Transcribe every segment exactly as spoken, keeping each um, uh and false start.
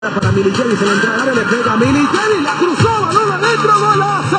Para Militari, se la entrada, le pega a Militari, la cruzó, balón adentro, golazo.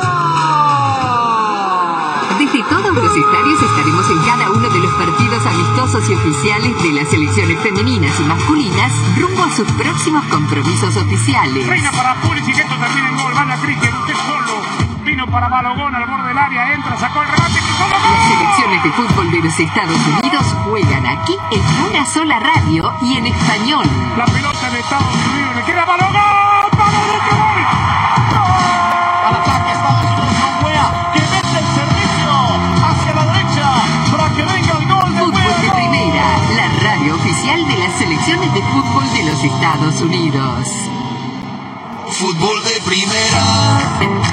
Desde todos los estadios estaremos en cada uno de los partidos amistosos y oficiales de las selecciones femeninas y masculinas rumbo a sus próximos compromisos oficiales. Reina para Pulisic, esto termina en gol, va la Cristian, usted solo. Vino para Balogón al borde del área, entra, sacó el remate. Las selecciones de fútbol de los Estados Unidos juegan aquí en una sola radio y en español. La pelota de Estados Unidos, le queda Balogón, Balogón, que gol. Al ataque Estados Unidos con Wea, que mete el servicio hacia la derecha para que venga el gol de Fútbol de Primera, la radio oficial de las selecciones de fútbol de los Estados Unidos. Fútbol de Primera.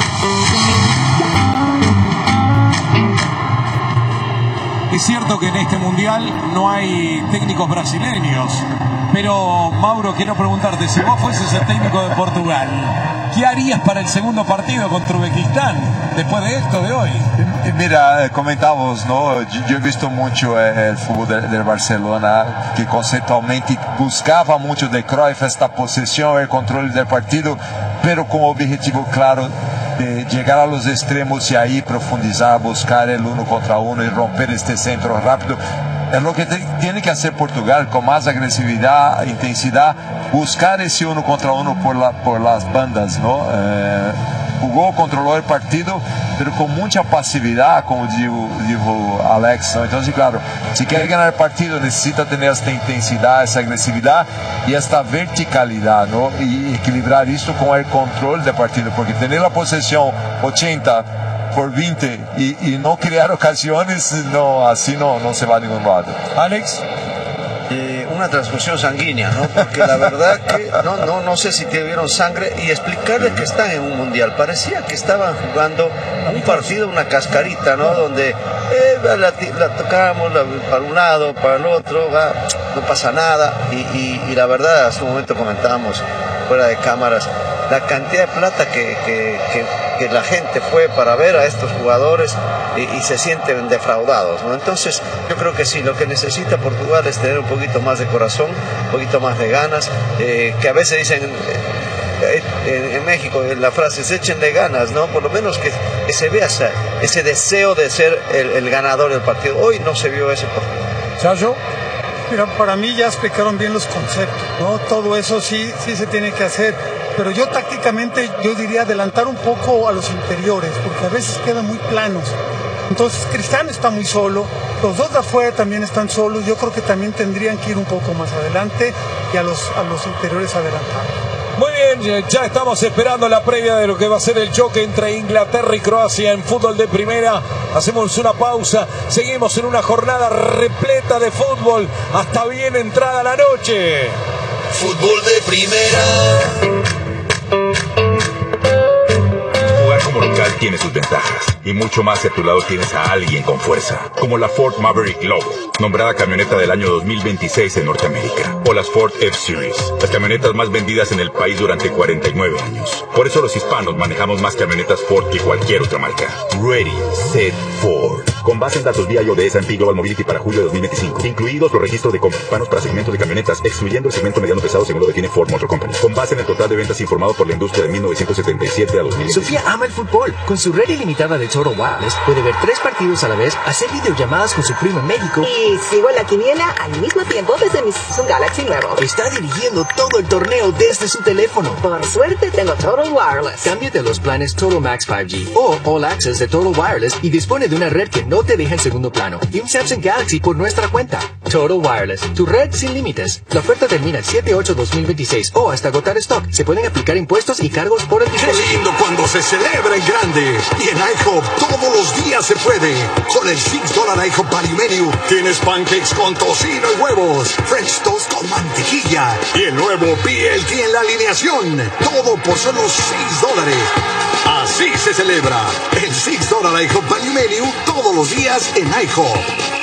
Es cierto que en este mundial no hay técnicos brasileños, pero Mauro, quiero preguntarte, si vos fueses el técnico de Portugal, ¿qué harías para el segundo partido contra Uzbekistán después de esto de hoy? Mira, comentamos, ¿no? Yo he visto mucho el fútbol del de Barcelona, que conceptualmente buscaba mucho de Cruyff esta posesión, el control del partido, pero con objetivo claro de llegar a los extremos y ahí profundizar, buscar el uno contra uno y romper este centro rápido. Es lo que te, tiene que hacer Portugal, con más agresividad, intensidad, buscar ese uno contra uno por, la, por las bandas, ¿no? Eh, jugó, controló el partido, pero con mucha pasividad, como dijo, dijo Alex, ¿no? Entonces, claro, si quiere ganar el partido necesita tener esta intensidad, esa agresividad y esta verticalidad, ¿no? Y equilibrar esto con el control del partido, porque tener la posesión ochenta por veinte y, y no crear ocasiones, no, así no, no se va a ningún lado. Alex. Eh, una transfusión sanguínea, ¿no? Porque la verdad que no, no, no sé si tuvieron sangre, y explicarles que están en un mundial. Parecía que estaban jugando un partido, una cascarita, ¿no? Donde eh, la, la tocamos la, para un lado, para el otro, va, no pasa nada. Y, y, y la verdad, hace un momento comentábamos fuera de cámaras la cantidad de plata que, que, que, que la gente fue para ver a estos jugadores y, y se sienten defraudados, ¿no? Entonces yo creo que sí, lo que necesita Portugal es tener un poquito más de corazón, un poquito más de ganas, eh, que a veces dicen eh, en, en México la frase es échenle ganas, ¿no? Por lo menos que, que se vea esa, ese deseo de ser el, el ganador del partido. Hoy no se vio ese partido. ¿Chayo? Mira, para mí ya explicaron bien los conceptos, ¿no? Todo eso sí, sí se tiene que hacer, pero yo tácticamente yo diría adelantar un poco a los interiores, porque a veces quedan muy planos. Entonces Cristiano está muy solo, los dos de afuera también están solos, yo creo que también tendrían que ir un poco más adelante y a los, a los interiores adelantar. Muy bien, ya estamos esperando la previa de lo que va a ser el choque entre Inglaterra y Croacia en fútbol de primera. Hacemos una pausa, seguimos en una jornada repleta de fútbol hasta bien entrada la noche. Fútbol de Primera. Jugar como local tiene sus ventajas, y mucho más si a tu lado tienes a alguien con fuerza, como la Ford Maverick Lobo, nombrada camioneta del año dos mil veintiséis en Norteamérica, o las Ford F-Series, las camionetas más vendidas en el país durante cuarenta y nueve años. Por eso los hispanos manejamos más camionetas Ford que cualquier otra marca. Ready, Set, Ford. Con base en datos V I O de S and P Global Mobility para julio de dos mil veinticinco, incluidos los registros de compra hispanos para segmentos de camionetas, excluyendo el segmento mediano pesado según lo define Ford Motor Company. Con base en el total de ventas informado por la industria de mil novecientos setenta y siete a dos mil. Sofía ama el fútbol. Con su red ilimitada de Total Wireless puede ver tres partidos a la vez, hacer videollamadas con su primo en México y sigo la quiniela al mismo tiempo desde mi Samsung Galaxy nuevo. Está dirigiendo todo el torneo desde su teléfono. Por suerte tengo Total Wireless. Cámbiate a los planes Total Max cinco G o All Access de Total Wireless y dispone de una red que no te deja en segundo plano y un Samsung Galaxy por nuestra cuenta. Total Wireless, tu red sin límites. La oferta termina el siete ocho dos mil veintiséis o hasta agotar stock. Se pueden aplicar impuestos y cargos por el dispositivo. ¡Qué lindo cuando se celebra en grande! Y en IHOP todos los días se puede. Con el seis dólares IHOP Value Menu tienes pancakes con tocino y huevos, French toast con mantequilla y el nuevo B L T en la alineación. Todo por solo seis dólares. Así se celebra el seis dólares IHOP Value Menu todos los días en IHOP.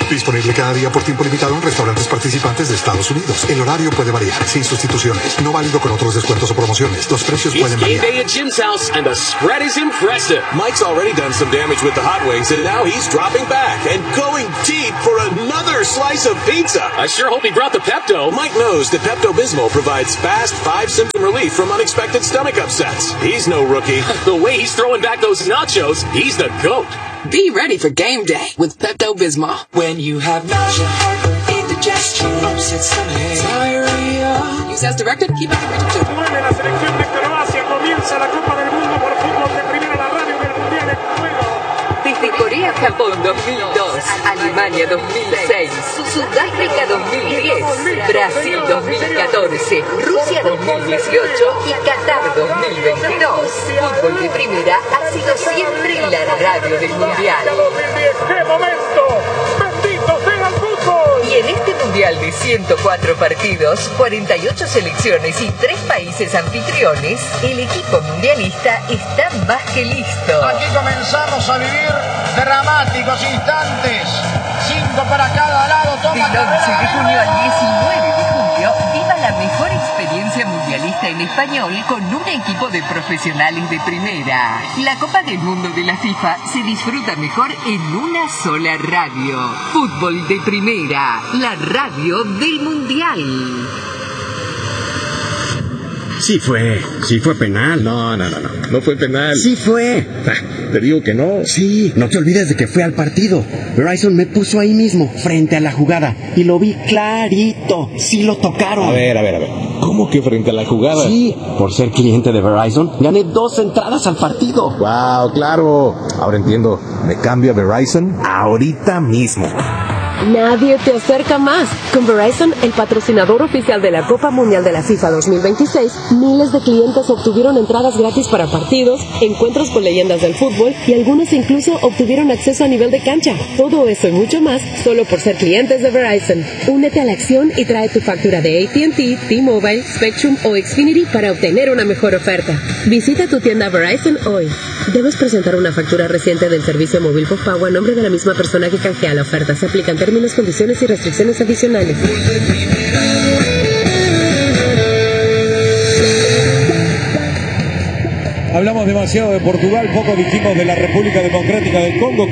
Disponible cada día por tiempo limitado en restaurantes participantes de Estados Unidos. El horario puede variar, sin sustituciones. No válido con otros descuentos o promociones. Los precios pueden variar. It's game day at Jim's house, and the spread is impressive. Mike's already done some damage with the hot wings, and now he's dropping back and going deep for another slice of pizza. I sure hope he brought the Pepto. Mike knows that Pepto-Bismol provides fast five-symptom relief from unexpected stomach upsets. He's no rookie. The way he's throwing back those nachos, he's the GOAT. Be ready for game day with Pepto-Bismol. When you have nausea, heartburn, indigestion, upset stomach, diarrhea. Use as directed, keep it to Mueve la selección de Croacia, comienza la Copa del Mundo por fútbol de primera, la radio del Mundial en juego. Desde Corea-Japón dos mil dos, Alemania dos mil seis, Sudáfrica dos mil diez, Brasil dos mil catorce, Rusia dos mil dieciocho y Qatar dos mil veintidós. Fútbol de primera ha sido siempre la radio del Mundial. ¡Qué momento! ¡Bendito sea el fútbol! Y en este Mundial de ciento cuatro partidos, cuarenta y ocho selecciones y tres países anfitriones, el equipo mundialista está más que listo. Aquí comenzamos a vivir dramáticos instantes. Cinco para cada lado. Toma Del once de junio al diecinueve de julio, viva la mejor experiencia mundialista en español con un equipo de profesionales de primera. La Copa del Mundo de la FIFA se disfruta mejor en una sola radio. Fútbol de primera, la radio del Mundial. Sí fue, sí fue penal. No, no, no, no, no fue penal. Sí fue. Ah, te digo que no. Sí, no te olvides de que fue al partido. Verizon me puso ahí mismo, frente a la jugada, y lo vi clarito. Sí lo tocaron. A ver, a ver, a ver. ¿Cómo que frente a la jugada? Sí, por ser cliente de Verizon, gané dos entradas al partido. Wow, claro. Ahora entiendo. Me cambio a Verizon ahorita mismo. Nadie te acerca más. Con Verizon, el patrocinador oficial de la Copa Mundial de la FIFA dos mil veintiséis, miles de clientes obtuvieron entradas gratis para partidos, encuentros con leyendas del fútbol y algunos incluso obtuvieron acceso a nivel de cancha. Todo eso y mucho más solo por ser clientes de Verizon. Únete a la acción y trae tu factura de A T and T, T-Mobile, Spectrum o Xfinity para obtener una mejor oferta. Visita tu tienda Verizon hoy. Debes presentar una factura reciente del servicio móvil postpago a nombre de la misma persona que canjea la oferta. Se aplican términos, condiciones y restricciones adicionales. Hablamos demasiado de Portugal, poco dijimos de la República Democrática del Congo,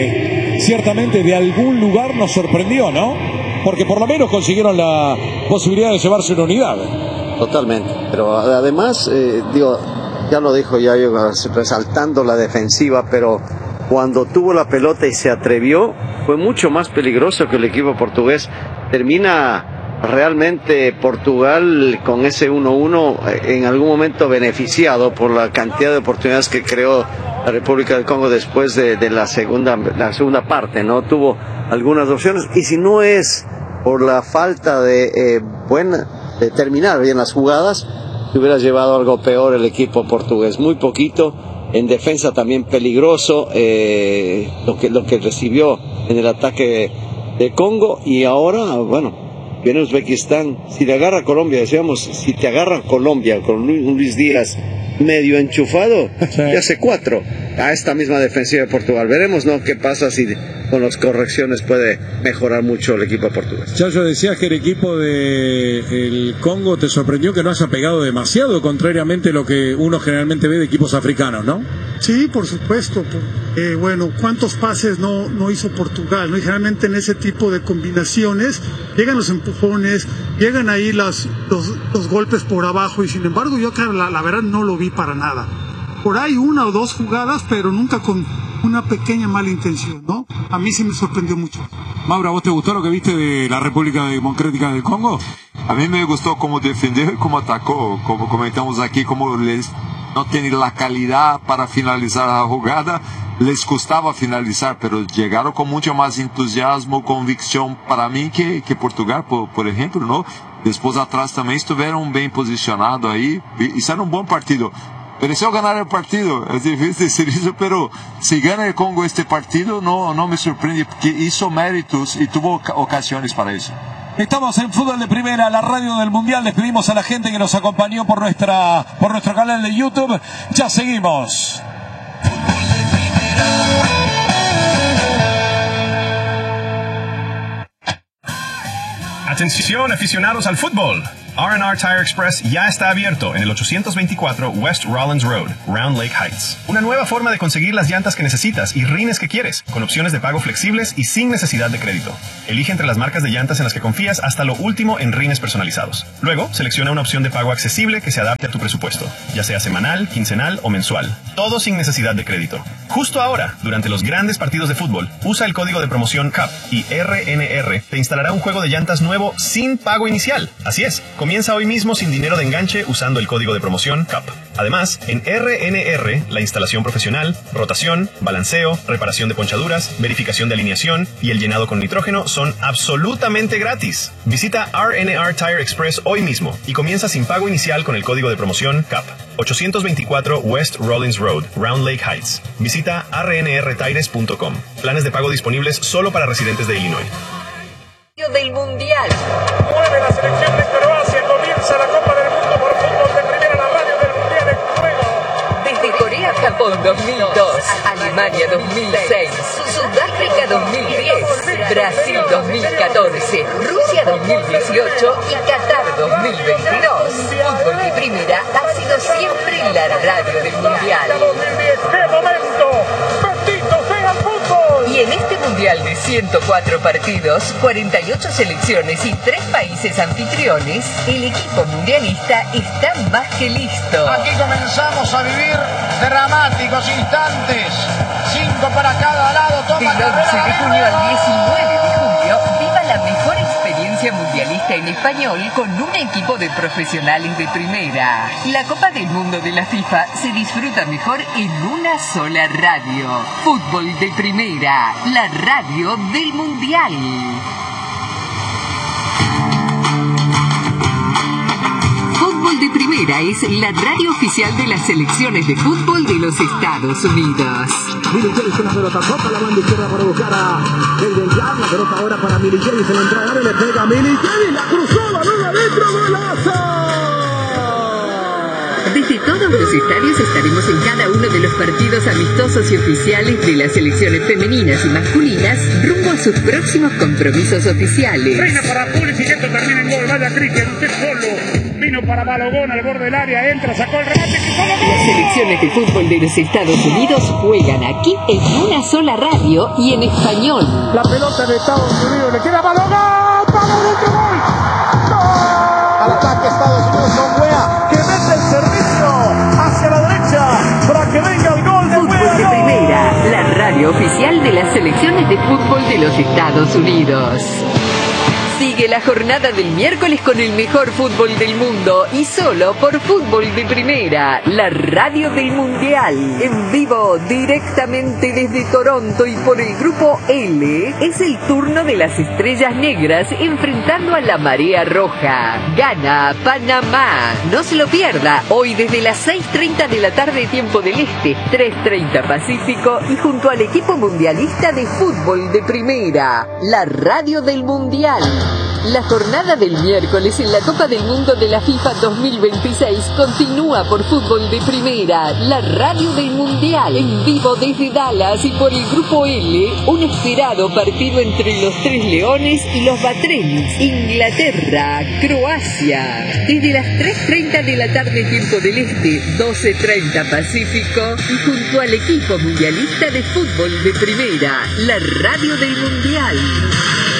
que ciertamente de algún lugar nos sorprendió, ¿no? Porque por lo menos consiguieron la posibilidad de llevarse una unidad. Totalmente, pero además, eh, digo, ya lo dijo ya yo, resaltando la defensiva, pero cuando tuvo la pelota y se atrevió, fue mucho más peligroso que el equipo portugués. Termina realmente Portugal con ese uno uno en algún momento beneficiado por la cantidad de oportunidades que creó la República del Congo después de, de la segunda la segunda parte, ¿no? Tuvo algunas opciones, y si no es por la falta de eh, buena de terminar bien las jugadas, se hubiera llevado algo peor el equipo portugués. Muy poquito. En defensa también peligroso, eh, lo que lo que recibió en el ataque de Congo. Y ahora, bueno, viene Uzbekistán. Si le agarra Colombia, decíamos, si te agarra Colombia con un Luis Díaz medio enchufado, sí, ya hace cuatro a esta misma defensiva de Portugal. Veremos, ¿no?, qué pasa, si con las correcciones puede mejorar mucho el equipo portugués. Chacho, decías que el equipo de el Congo te sorprendió que no haya pegado demasiado, contrariamente a lo que uno generalmente ve de equipos africanos, ¿no? Sí, por supuesto. Eh, bueno, ¿cuántos pases no, no hizo Portugal, ¿no? Y generalmente en ese tipo de combinaciones llegan los empujones, llegan ahí las, los, los golpes por abajo, y sin embargo yo creo, la, la verdad no lo vi para nada. Por ahí una o dos jugadas, pero nunca con una pequeña mala intención, ¿no? A mí sí me sorprendió mucho. Mauro, ¿a vos te gustó lo que viste de la República Democrática del Congo? A mí me gustó cómo defendió y cómo atacó, como comentamos aquí, cómo les no tiene la calidad para finalizar la jugada. Les costaba finalizar, pero llegaron con mucho más entusiasmo, convicción para mí que, que Portugal, por, por ejemplo, ¿no? Después atrás también estuvieron bien posicionados ahí, hicieron un buen partido. Mereció ganar el partido, es difícil decir eso, pero si gana el Congo este partido, no, no me sorprende, porque hizo méritos y tuvo ocasiones para eso. Estamos en Fútbol de Primera, la radio del Mundial. Despedimos a la gente que nos acompañó por nuestra, por nuestro canal de YouTube. Ya seguimos. Atención aficionados al fútbol. R and R Tire Express ya está abierto en el ochocientos veinticuatro West Rollins Road, Round Lake Heights. Una nueva forma de conseguir las llantas que necesitas y rines que quieres, con opciones de pago flexibles y sin necesidad de crédito. Elige entre las marcas de llantas en las que confías hasta lo último en rines personalizados. Luego, selecciona una opción de pago accesible que se adapte a tu presupuesto, ya sea semanal, quincenal o mensual. Todo sin necesidad de crédito. Justo ahora, durante los grandes partidos de fútbol, usa el código de promoción C A P y R N R te instalará un juego de llantas nuevo sin pago inicial. Así es, comienza hoy mismo sin dinero de enganche usando el código de promoción C A P. Además, en R N R, la instalación profesional, rotación, balanceo, reparación de ponchaduras, verificación de alineación y el llenado con nitrógeno son absolutamente gratis. Visita R N R Tire Express hoy mismo y comienza sin pago inicial con el código de promoción C A P. ochocientos veinticuatro West Rollins Road, Round Lake Heights. Visita r n r tires punto com. Planes de pago disponibles solo para residentes de Illinois. Del Mundial. Mueve la selección de Croacia, comienza la Copa del Mundo por fútbol de primera, la radio del Mundial en juego. Desde Corea, Japón dos mil dos, Alemania dos mil seis, Sudáfrica dos mil diez, Brasil dos mil catorce, Rusia dos mil dieciocho y Qatar dos mil veintidós. Fútbol de primera ha sido siempre la radio del Mundial. ¡Qué momento! ¡Bendito sea el fútbol! Y en este Mundial de ciento cuatro partidos, cuarenta y ocho selecciones y tres países anfitriones, el equipo mundialista está más que listo. Aquí comenzamos a vivir dramáticos instantes. Cinco para cada lado. Toma Del once de junio al diecinueve de julio, viva la mejor experiencia mundialista en español con un equipo de profesionales de primera. La Copa del Mundo de la FIFA se disfruta mejor en una sola radio. Fútbol de primera, la radio del Mundial. Fútbol de Primera es la radio oficial de las selecciones de fútbol de los Estados Unidos. Militeri con la pelota, toca la banda izquierda para buscar a el Benjam. La pelota ahora para Militeri, se la entrada, le pega a Militeri, la cruzó, balón adentro, golazo. Desde todos los estadios estaremos en cada uno de los partidos amistosos y oficiales de las selecciones femeninas y masculinas rumbo a sus próximos compromisos oficiales. Reina para Pulisic, esto termina en gol, vaya cricket, usted solo. Vino para Balogón al borde del área, entra, sacó el remate, que solo gol. Las selecciones de fútbol de los Estados Unidos juegan aquí en una sola radio y en español. La pelota de Estados Unidos le queda Balogón, para dentro, gol. ¡Gol! Al ataque Estados Unidos con Wea, que mete el servicio hacia la derecha para que venga el gol de Fútbol Wea. de Primera, la radio oficial de las selecciones de fútbol de los Estados Unidos. Sigue la jornada del miércoles con el mejor fútbol del mundo y solo por Fútbol de Primera, la radio del Mundial. En vivo, directamente desde Toronto y por el Grupo L, es el turno de las Estrellas Negras enfrentando a la Marea Roja. Gana Panamá. No se lo pierda, hoy desde las seis treinta de la tarde tiempo del Este, tres treinta Pacífico y junto al equipo mundialista de Fútbol de Primera, la radio del Mundial. La jornada del miércoles en la Copa del Mundo de la FIFA dos mil veintiséis continúa por Fútbol de Primera, la radio del Mundial, en vivo desde Dallas y por el Grupo L, un esperado partido entre los Tres Leones y los Batrenis, Inglaterra, Croacia. Desde las tres treinta de la tarde tiempo del Este, doce treinta Pacífico y junto al equipo mundialista de Fútbol de Primera, la radio del Mundial.